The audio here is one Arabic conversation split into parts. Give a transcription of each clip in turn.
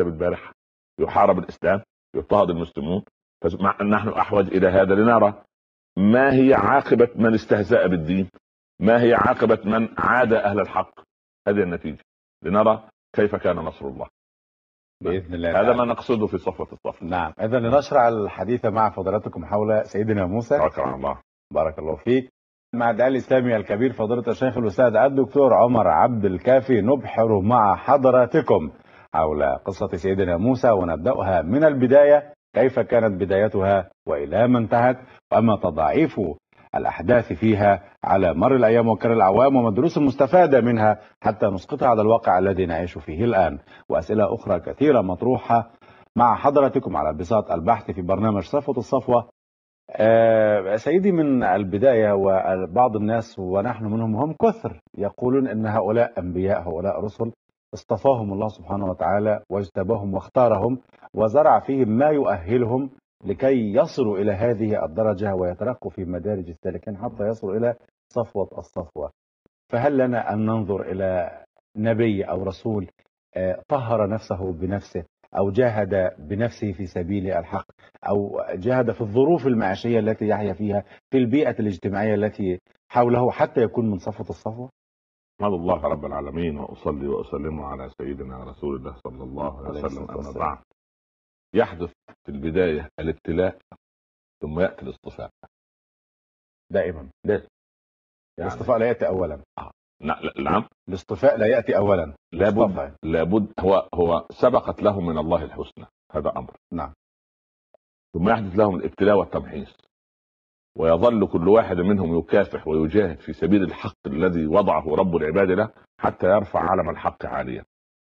مكتب البارحة، يحارب الإسلام، يضطهد المسلمون، فنحن أحوج إلى هذا لنرى ما هي عاقبة من استهزأ بالدين، ما هي عاقبة من عاد أهل الحق. هذه النتيجة، لنرى كيف كان نصر الله بإذن الله. هذا ما نقصده في صفوة الصف. نعم. إذا لنشرع الحديث مع فضلاتكم حول سيدنا موسى. شكرا الله. بارك الله فيك. مع الداعية الإسلامي الكبير فضيلة الشيخ الأستاذ الدكتور عمر عبد الكافي نبحر مع حضراتكم حول قصة سيدنا موسى، ونبدأها من البداية، كيف كانت بدايتها وإلى ما انتهت، وأما تضاعيف الأحداث فيها على مر الأيام وكر الأعوام، وما الدروس المستفادة منها حتى نسقطها على الواقع الذي نعيش فيه الآن، وأسئلة أخرى كثيرة مطروحة مع حضراتكم على بساط البحث في برنامج صفوة الصفوة. سيدي، من البداية، وبعض الناس ونحن منهم هم كثر يقولون أن هؤلاء أنبياء، هؤلاء رسل اصطفاهم الله سبحانه وتعالى واجتباهم واختارهم وزرع فيهم ما يؤهلهم لكي يصلوا إلى هذه الدرجة ويترقوا في مدارج السالكين حتى يصلوا إلى صفوة الصفوة. فهل لنا أن ننظر إلى نبي أو رسول طهر نفسه بنفسه، أو جاهد بنفسه في سبيل الحق، أو جاهد في الظروف المعيشية التي يحيا فيها، في البيئة الاجتماعية التي حوله، حتى يكون من صفوة الصفوة؟ أحمد الله رب العالمين، وأصلي وأسلم على سيدنا رسول الله صلى الله عليه وسلم. أما بعد، يحدث في البداية الابتلاء ثم يأتي الاصطفاء دائما. يعني الاصطفاء لا يأتي أولا. نعم، الاصطفاء لا يأتي أولا، لابد هو سبقت له من الله الحسنى، هذا أمر. نعم. ثم يحدث لهم الابتلاء والتمحيص، ويظل كل واحد منهم يكافح ويجاهد في سبيل الحق الذي وضعه رب العباد له حتى يرفع علم الحق عاليا.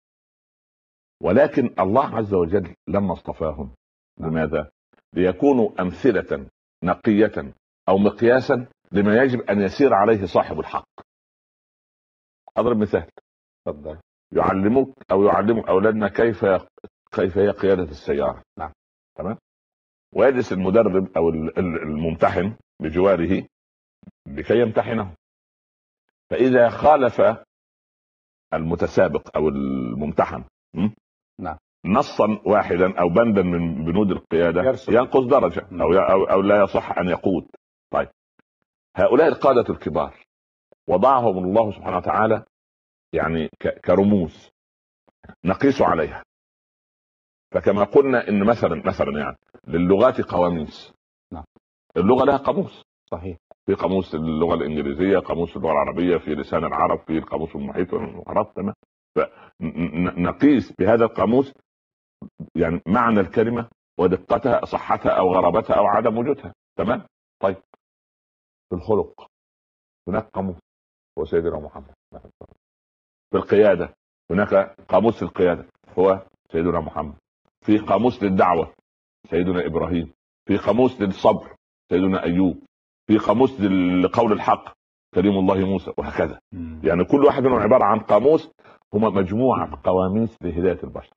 ولكن الله عز وجل لما اصطفاهم، لماذا؟ ليكونوا أمثلة نقية أو مقياسا لما يجب أن يسير عليه صاحب الحق. أضرب مثال. تفضل. يعلم أولادنا كيف هي قيادة السيارة. نعم. تمام. ويجلس المدرب أو الممتحن بجواره لكي يمتحنه، فإذا خالف المتسابق أو الممتحن نعم نصا واحدا أو بندا من بنود القيادة ينقص درجة أو لا يصح أن يقود. طيب، هؤلاء القادة الكبار وضعهم الله سبحانه وتعالى يعني كرموز نقيس عليها. فكما قلنا ان مثلا يعني للغات قواميس. نعم. اللغة لها قاموس. صحيح. في قاموس اللغة الإنجليزية، قاموس اللغة العربية، في لسان العرب، في القاموس المحيط والعرب. تمام. فنقيس بهذا القاموس يعني معنى الكلمة ودقتها، صحتها أو غرابتها أو عدم وجودها. تمام. طيب، في الخلق هناك قاموس هو سيدنا محمد. في القيادة هناك قاموس القيادة هو سيدنا محمد. في قاموس للدعوة سيدنا إبراهيم. في قاموس للصبر سيدنا أيوب. في قاموس لقول الحق كريم الله موسى، وهكذا. يعني كل واحد منهم عبارة عن قاموس، هما مجموعة قواميس لهداية البشر.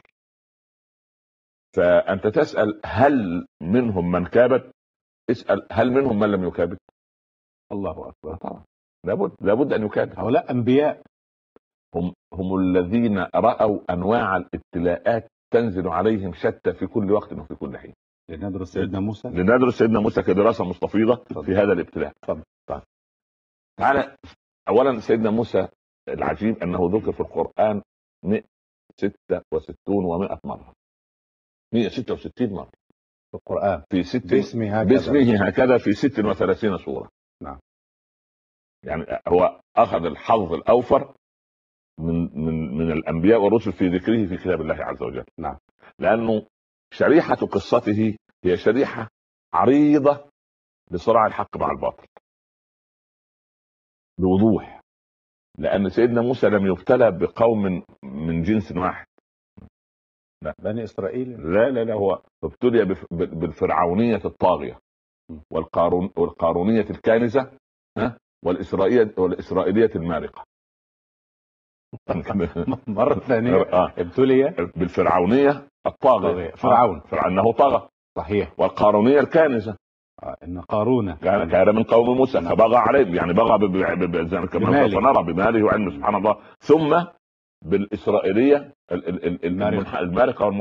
فأنت تسأل هل منهم من كابت؟ اسأل هل منهم من لم يكابت؟ الله أكبر. طبعا لابد أن يكابت. هؤلاء أنبياء، هم الذين رأوا أنواع الابتلاءات تنزل عليهم شتى في كل وقت وفي كل حين. لندرس سيدنا موسى كدراسة مستفيضة في هذا الابتلاء. طيب. تعالى أولا، سيدنا موسى العجيب أنه ذكر في القرآن 166 و100 مرة. 166 مرة في القرآن في باسمه هكذا في 36 سورة. نعم. يعني هو أخذ الحظ الأوفر من الأنبياء والرسل في ذكره في كتاب الله عز وجل. نعم. لأنه شريحة قصته هي شريحة عريضة لصراع الحق مع الباطل بوضوح. لأن سيدنا موسى لم يبتلى بقوم من جنس واحد. لا. بني إسرائيل. لا هو ابتلي بالفرعونية الطاغية والقارونية الكانزة والإسرائيلية المارقة. مرة ثانية ابتلي بالفرعونية الطاغية. فرعون أنه طغى. صحيح. والقارونية الكانزة إن قارون كان من قوم موسى فبغى عليه، يعني بغى كما سنرى بماله وعلمه سبحان الله. ثم بالإسرائيلية المارقة